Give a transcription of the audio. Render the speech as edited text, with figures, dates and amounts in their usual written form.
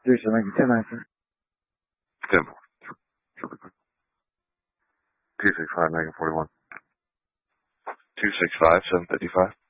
Jason, thank you. 10-9, sir. 10 more. Super quick. 265, Megan 41. 265, 755.